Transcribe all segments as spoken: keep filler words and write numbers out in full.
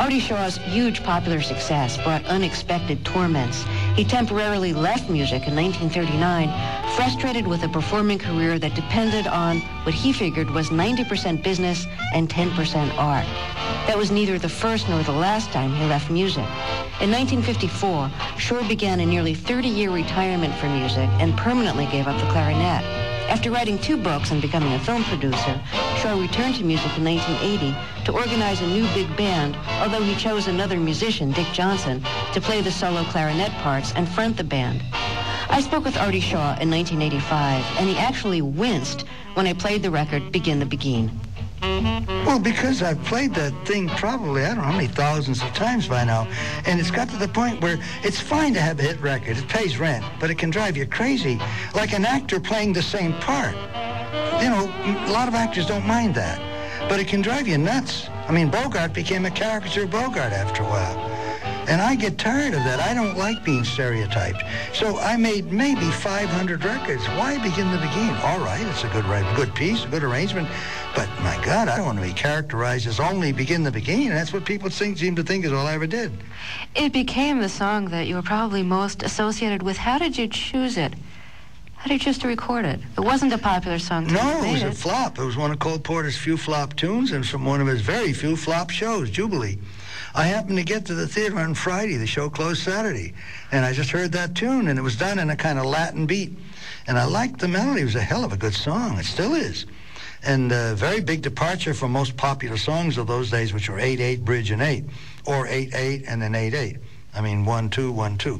Artie Shaw's huge popular success brought unexpected torments. He temporarily left music in nineteen thirty-nine, frustrated with a performing career that depended on what he figured was ninety percent business and ten percent art. That was neither the first nor the last time he left music. In nineteen fifty-four, Shaw began a nearly thirty-year retirement from music and permanently gave up the clarinet. After writing two books and becoming a film producer, Shaw returned to music in nineteen eighty to organize a new big band, although he chose another musician, Dick Johnson, to play the solo clarinet parts and front the band. I spoke with Artie Shaw in nineteen eighty-five, and he actually winced when I played the record Begin the Beguine. Well, because I've played that thing probably, I don't know how many thousands of times by now, and it's got to the point where it's fine to have a hit record. It pays rent, but it can drive you crazy, like an actor playing the same part. You know, a lot of actors don't mind that, but it can drive you nuts. I mean, Bogart became a caricature Bogart after a while. And I get tired of that. I don't like being stereotyped. So I made maybe five hundred records. Why Begin the Beguine? All right, it's a good good piece, a good arrangement. But my God, I don't want to be characterized as only Begin the Beguine. That's what people think, seem to think is all I ever did. It became the song that you were probably most associated with. How did you choose it? How did you choose to record it? It wasn't a popular song. No, it was a flop. It was one of Cole Porter's few flop tunes and from one of his very few flop shows, Jubilee. I happened to get to the theater on Friday. The show closed Saturday. And I just heard that tune, and it was done in a kind of Latin beat. And I liked the melody. It was a hell of a good song. It still is. And a very big departure from most popular songs of those days, which were eight eight, bridge, and eight. Or eight eight, and then eight eight. I mean, one two, one two.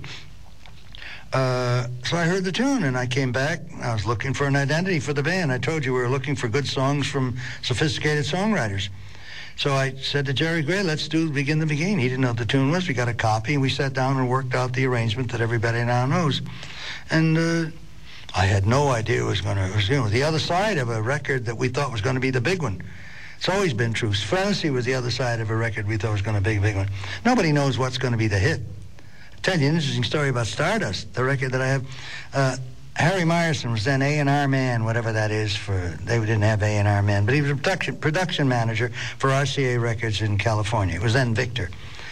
Uh, so I heard the tune, and I came back. I was looking for an identity for the band. I told you we were looking for good songs from sophisticated songwriters. So I said to Jerry Gray, let's do Begin the Beguine. He didn't know what the tune was. We got a copy, and we sat down and worked out the arrangement that everybody now knows. And uh, I had no idea it was going to, you know, the other side of a record that we thought was going to be the big one. It's always been true. Fantasy was the other side of a record we thought was going to be the big one. Nobody knows what's going to be the hit. I'll tell you an interesting story about Stardust, the record that I have. Uh, Harry Myerson was then A and R man, whatever that is for, they didn't have A and R man, but he was a production, production manager for R C A Records in California. It was then Victor.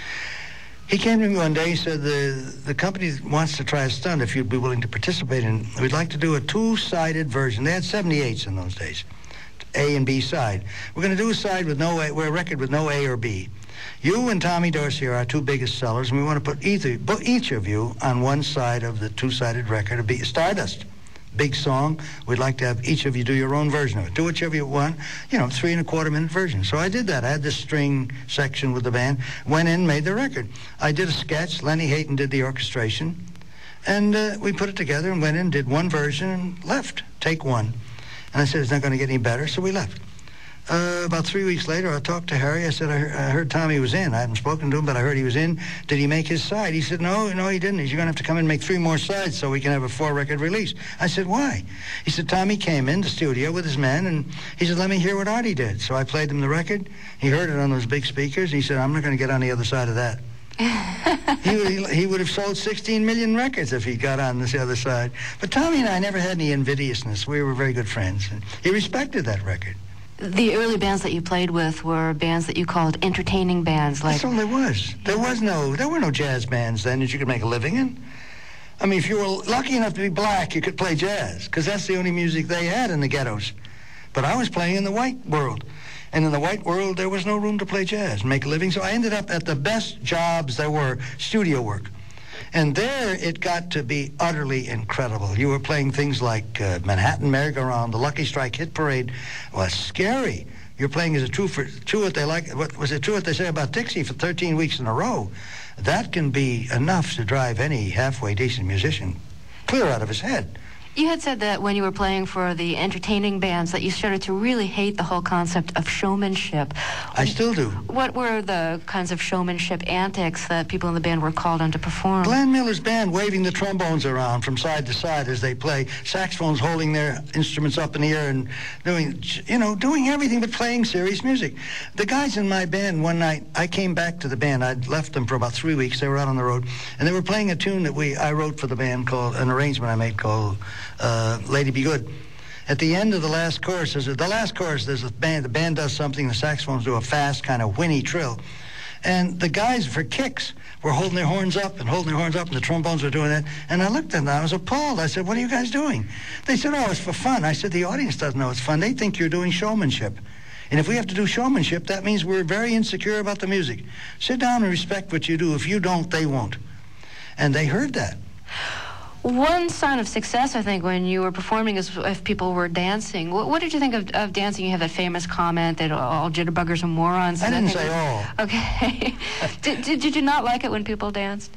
He came to me one day, he said, the, the company wants to try a stunt if you'd be willing to participate in, we'd like to do a two-sided version. They had seventy-eights in those days, A and B side. We're going to do a side with no A, we're a record with no A or B. You and Tommy Dorsey are our two biggest sellers, and we want to put either, each of you on one side of the two-sided record of Stardust. Big song. We'd like to have each of you do your own version of it. Do whichever you want. You know, three and a quarter minute version. So I did that. I had this string section with the band, went in, made the record. I did a sketch. Lenny Hayton did the orchestration. And uh, we put it together and went in, did one version, and left. Take one. And I said, it's not going to get any better, so we left. Uh, about three weeks later, I talked to Harry. I said, I, he- I heard Tommy was in. I hadn't spoken to him, but I heard he was in. Did he make his side? He said, no, no, he didn't. He said, you're going to have to come in and make three more sides so we can have a four-record release. I said, why? He said, Tommy came in the studio with his men, and he said, let me hear what Artie did. So I played him the record. He heard it on those big speakers, and he said, I'm not going to get on the other side of that. he, he, he would have sold sixteen million records if he got on this other side. But Tommy and I never had any envidiousness. We were very good friends, and he respected that record. The early bands that you played with were bands that you called entertaining bands, like... That's all there was. There was no, there were no jazz bands then that you could make a living in. I mean, if you were lucky enough to be black, you could play jazz, because that's the only music they had in the ghettos. But I was playing in the white world. And in the white world, there was no room to play jazz and make a living. So I ended up at the best jobs there were, studio work. And there, it got to be utterly incredible. You were playing things like uh, Manhattan Merry-Go-Round, the Lucky Strike Hit Parade. Was scary. You're playing as a true for true what they like. What was it true what they say about Dixie for thirteen weeks in a row? That can be enough to drive any halfway decent musician clear out of his head. You had said that when you were playing for the entertaining bands that you started to really hate the whole concept of showmanship. I still do. What were the kinds of showmanship antics that people in the band were called on to perform? Glenn Miller's band waving the trombones around from side to side as they play, saxophones holding their instruments up in the air and doing, you know, doing everything but playing serious music. The guys in my band one night, I came back to the band. I'd left them for about three weeks. They were out on the road, and they were playing a tune that we I wrote for the band called, an arrangement I made called Uh, Lady Be Good. At the end of the last chorus, there's a, the last chorus, there's a band, the band does something, the saxophones do a fast kind of whinny trill. And the guys, for kicks, were holding their horns up and holding their horns up, and the trombones were doing that. And I looked at them, I was appalled. I said, what are you guys doing? They said, oh, it's for fun. I said, the audience doesn't know it's fun. They think you're doing showmanship. And if we have to do showmanship, that means we're very insecure about the music. Sit down and respect what you do. If you don't, they won't. And they heard that. One sign of success, I think, when you were performing is if people were dancing. What, what did you think of, of dancing? You have that famous comment that all jitterbuggers are morons. I didn't I say all. Okay. did, did, did you not like it when people danced?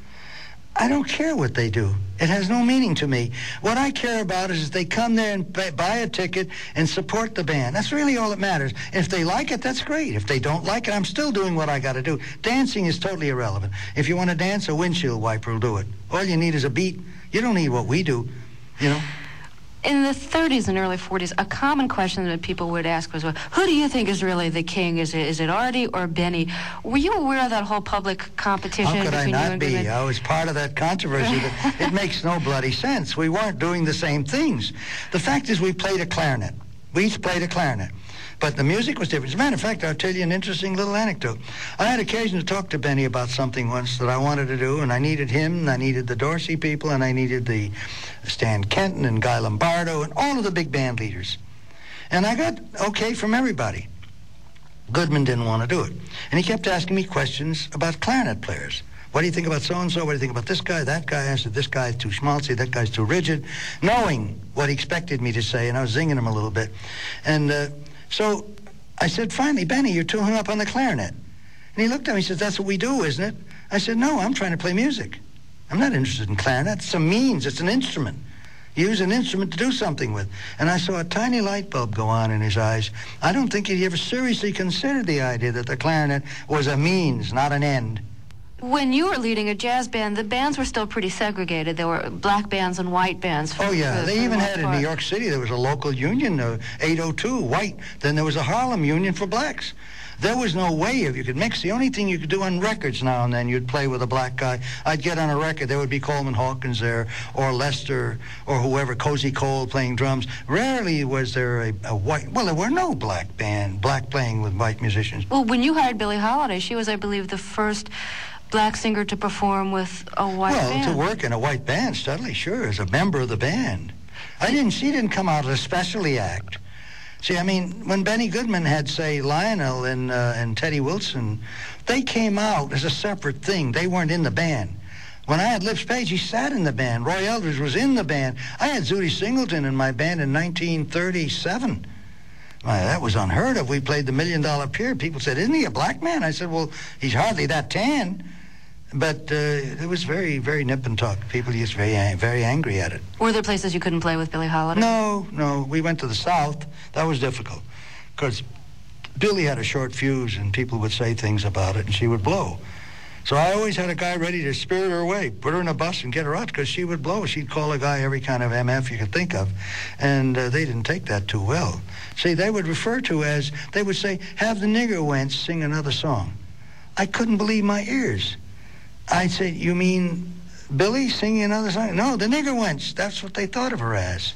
I don't care what they do. It has no meaning to me. What I care about is they come there and pay, buy a ticket and support the band. That's really all that matters. If they like it, that's great. If they don't like it, I'm still doing what I got to do. Dancing is totally irrelevant. If you want to dance, a windshield wiper will do it. All you need is a beat. You don't need what we do, you know. In the thirties and early forties, a common question that people would ask was, well, who do you think is really the king? Is it, is it Artie or Benny? Were you aware of that whole public competition How could between I you not and be? Goodman? I was part of that controversy, but it makes no bloody sense. We weren't doing the same things. The fact is we played a clarinet. We each played a clarinet. But the music was different. As a matter of fact, I'll tell you an interesting little anecdote. I had occasion to talk to Benny about something once that I wanted to do, and I needed him, and I needed the Dorsey people, and I needed the Stan Kenton and Guy Lombardo and all of the big band leaders. And I got okay from everybody. Goodman didn't want to do it. And he kept asking me questions about clarinet players. What do you think about so-and-so? What do you think about this guy, that guy? I said, this guy's too schmaltzy, that guy's too rigid, knowing what he expected me to say, and I was zinging him a little bit. And uh, so I said, finally, Benny, you're too hung up on the clarinet. And he looked at me and said, that's what we do, isn't it? I said, no, I'm trying to play music. I'm not interested in clarinet. It's a means. It's an instrument. You use an instrument to do something with. And I saw a tiny light bulb go on in his eyes. I don't think he ever seriously considered the idea that the clarinet was a means, not an end. When you were leading a jazz band, the bands were still pretty segregated. There were black bands and white bands. For, oh, yeah. for, they for even the had in part. New York City, there was a local union, uh, eight oh two, white. Then there was a Harlem union for blacks. There was no way if you could mix. The only thing you could do on records now and then, you'd play with a black guy. I'd get on a record, there would be Coleman Hawkins there, or Lester, or whoever, Cozy Cole playing drums. Rarely was there a, a white, well, there were no black band, black playing with white musicians. Well, when you hired Billie Holiday, she was, I believe, the first black singer to perform with a white well, band. Well, to work in a white band, Studley, sure, as a member of the band. I didn't, she didn't come out as a specialty act. See, I mean, when Benny Goodman had, say, Lionel and, uh, and Teddy Wilson, they came out as a separate thing. They weren't in the band. When I had Lips Page, he sat in the band. Roy Eldridge was in the band. I had Zooty Singleton in my band in nineteen thirty-seven. Why, that was unheard of. We played the Million Dollar Pier. People said, isn't he a black man? I said, well, he's hardly that tan. But uh, it was very, very nip and tuck. People just very, very angry at it. Were there places you couldn't play with Billie Holiday? No, no. We went to the South. That was difficult. Because Billie had a short fuse, and people would say things about it, and she would blow. So I always had a guy ready to spirit her away, put her in a bus and get her out, because she would blow. She'd call a guy every kind of M F you could think of, and uh, they didn't take that too well. See, they would refer to as, they would say, have the nigger wench sing another song. I couldn't believe my ears. I'd say, you mean Billie singing another song? No, the nigger wench. That's what they thought of her as.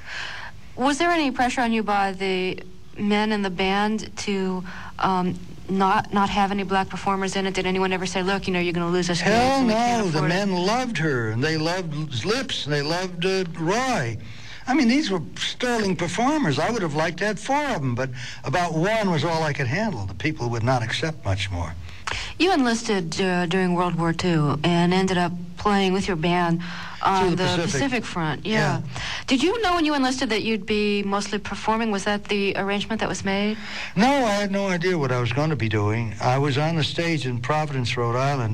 Was there any pressure on you by the men in the band to um, not not have any black performers in it? Did anyone ever say, look, you know, you're going to lose us? Hell no. The it? men loved her, and they loved Lips, and they loved uh, Roy. I mean, these were sterling performers. I would have liked to have four of them, but about one was all I could handle. The people would not accept much more. You enlisted uh, during World War Two and ended up playing with your band on the, the Pacific. Pacific Front. Yeah. Yeah. Did you know when you enlisted that you'd be mostly performing? Was that the arrangement that was made? No, I had no idea what I was going to be doing. I was on the stage in Providence, Rhode Island,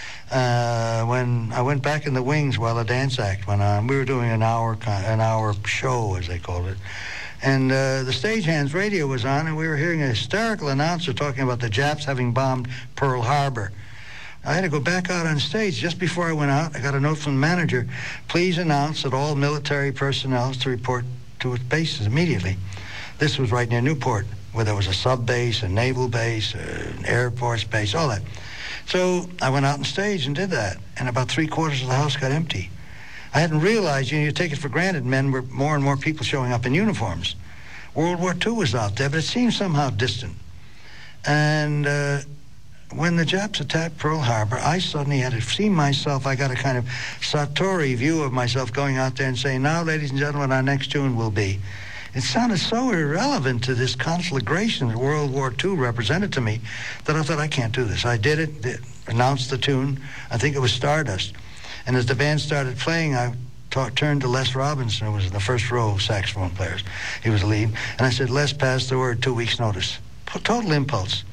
uh, when I went back in the wings while the dance act went on. We were doing an hour, an hour show, as they called it. And uh, the stagehand's radio was on, and we were hearing a hysterical announcer talking about the Japs having bombed Pearl Harbor. I had to go back out on stage. Just before I went out, I got a note from the manager. Please announce that all military personnel is to report to its bases immediately. This was right near Newport, where there was a sub base, a naval base, an Air Force base, all that. So I went out on stage and did that, and about three quarters of the house got empty. I hadn't realized, you know, you take it for granted, men were more and more people showing up in uniforms. World War Two was out there, but it seemed somehow distant. And uh, when the Japs attacked Pearl Harbor, I suddenly had to see myself. I got a kind of Sartori view of myself going out there and saying, now, ladies and gentlemen, our next tune will be. It sounded so irrelevant to this conflagration that World War Two represented to me that I thought, I can't do this. I did it, did, announced the tune. I think it was Stardust. And as the band started playing, I ta- turned to Les Robinson, who was in the first row of saxophone players. He was the lead. And I said, Les, pass the word, two weeks' notice. Total impulse.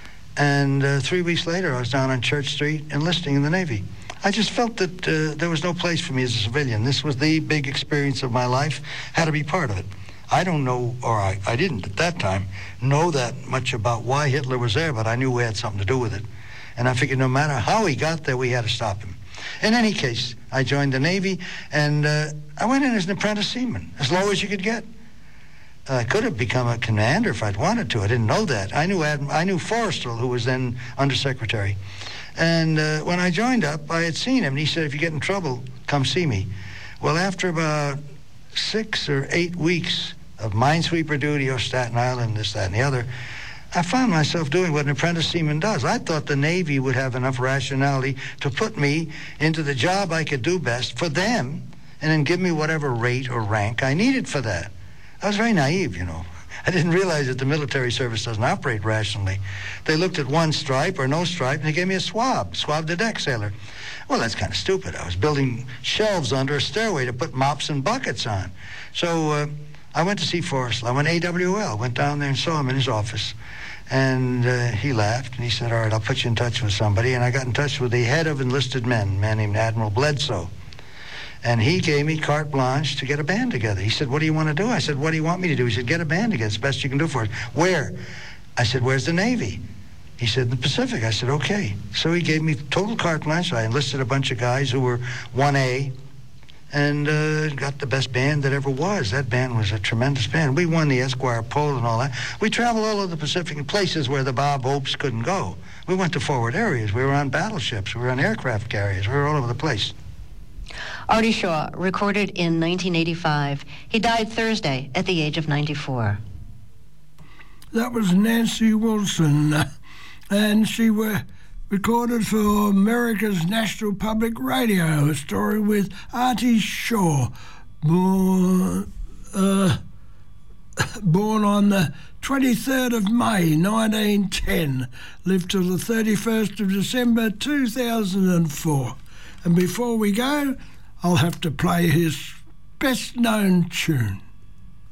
And uh, three weeks later, I was down on Church Street enlisting in the Navy. I just felt that uh, there was no place for me as a civilian. This was the big experience of my life, had to be part of it. I don't know, or I, I didn't at that time, know that much about why Hitler was there, but I knew we had something to do with it. And I figured no matter how he got there, we had to stop him. In any case, I joined the Navy, and uh, I went in as an apprentice seaman, as low as you could get. I could have become a commander if I'd wanted to. I didn't know that. I knew Adm- I knew Forrestal, who was then undersecretary. And uh, when I joined up, I had seen him, and he said, if you get in trouble, come see me. Well, after about six or eight weeks of minesweeper duty or Staten Island, this, that, and the other, I found myself doing what an apprentice seaman does. I thought the Navy would have enough rationality to put me into the job I could do best for them and then give me whatever rate or rank I needed for that. I was very naive, you know. I didn't realize that the military service doesn't operate rationally. They looked at one stripe or no stripe, and they gave me a swab, swab de deck sailor. Well, that's kind of stupid. I was building shelves under a stairway to put mops and buckets on. So uh, I went to see Forrestal. I went A W L, went down there and saw him in his office. And uh, he laughed, and he said, all right, I'll put you in touch with somebody. And I got in touch with the head of enlisted men, a man named Admiral Bledsoe. And he gave me carte blanche to get a band together. He said, what do you want to do? I said, what do you want me to do? He said, get a band together. It's the best you can do for us. Where? I said, where's the Navy? He said, the Pacific. I said, okay. So he gave me total carte blanche. I enlisted a bunch of guys who were one A and uh, got the best band that ever was. That band was a tremendous band. We won the Esquire Pole and all that. We traveled all over the Pacific in places where the Bob Hopes couldn't go. We went to forward areas. We were on battleships. We were on aircraft carriers. We were all over the place. Artie Shaw, recorded in nineteen eighty-five. He died Thursday at the age of ninety-four. That was Nancy Wilson, and she were recorded for America's National Public Radio, a story with Artie Shaw, born, uh, born on the twenty-third of May nineteen ten, lived till the thirty-first of December two thousand four. And before we go, I'll have to play his best-known tune.